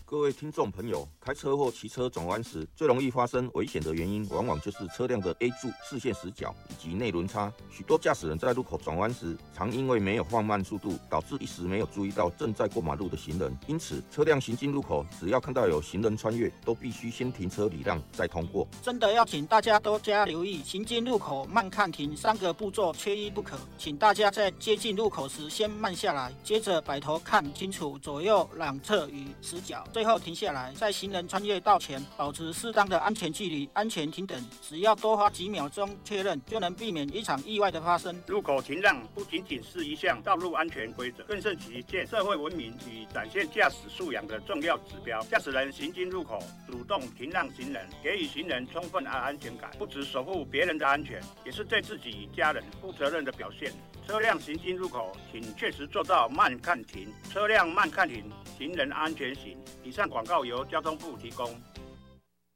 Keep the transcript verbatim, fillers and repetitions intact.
各位听众朋友，开车或骑车转弯时，最容易发生危险的原因，往往就是车辆的 A 柱、视线死角以及内轮差。许多驾驶人在路口转弯时，常因为没有放慢速度，导致一时没有注意到正在过马路的行人。因此，车辆行进路口，只要看到有行人穿越，都必须先停车礼让，再通过。 真的要请大家多加留意，行进路口慢看停三个步骤缺一不可。请大家在接近路口时先慢下来，接着摆头看清楚左右两侧与死角。最后停下来，在行人穿越道前保持适当的安全距离，安全停等。只要多花几秒钟确认，就能避免一场意外的发生。 路口停让不仅仅是一项道路安全规则，更是体现社会文明与展现驾驶素养的重要指标。驾驶人行经路口，主动停让行人，给予行人充分的安全感，不只守护别人的安全，也是对自己与家人负责任的表现。车辆行经路口，请确实做到慢看停，车辆慢看停，行人安全行。以上广告由交通部提供。